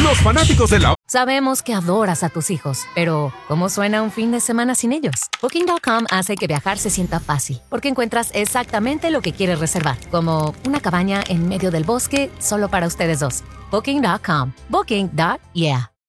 Los fanáticos de la... Sabemos que adoras a tus hijos, pero ¿cómo suena un fin de semana sin ellos? Booking.com hace que viajar se sienta fácil, porque encuentras exactamente lo que quieres reservar, como una cabaña en medio del bosque solo para ustedes dos. Booking.com. Booking.yeah.